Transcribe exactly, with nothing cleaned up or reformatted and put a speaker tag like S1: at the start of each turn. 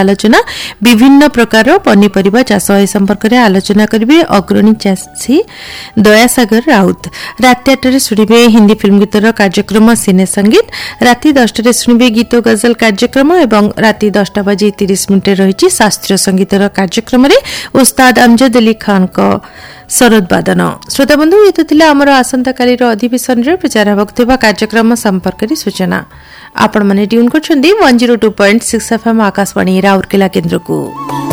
S1: आलोचना विभिन्न प्रकार पनीपरिबा चाष ए संपर्क में आलोचना करेंगे अग्रणी चाषी दयासागर राउत। रात आठटे शुणिबे हिंदी फिल्म गीतर कार्यक्रम सिने संगीत। राति दसटे शुणिबे गीत गजल कार्यक्रम एवं राति दसटा बजे तीस मिनिट रही शास्त्रीय संगीतर कार्यक्रम में उस्ताद अमजद अली खान को सरोद वादन। श्रोता बंधु ये तो आमर आसंता काली अधिवेशन रे प्रचार होगा कार्यक्रम संपर्क में सूचना। आपण मैंने ट्यून कर one zero two point six F M Akashvani Rourkela केन्द्र को।